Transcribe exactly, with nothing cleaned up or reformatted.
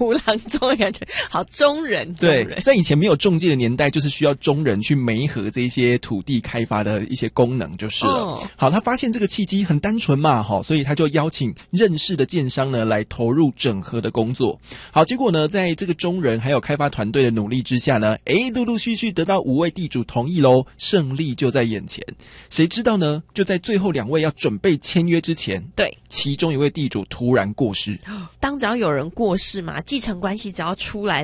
虎郎中的感觉，好中人。 对，在以前没有仲介的年代，就是需要中人去媒合这一些土地开发的一些功能就是了。哦、好，他发现这个契机很单纯嘛，好，所以他就邀请认识的建商呢来投入整合的工作。好，结果呢，在这个中人还有开发团队的努力之下呢，诶，陆陆续续得到五位地主同意咯，胜利就在眼前。谁知道呢？就在最后两位要准备签约之前， 对， 其中一位地主突然过世。 当只要有人过世嘛，继承关系只要出来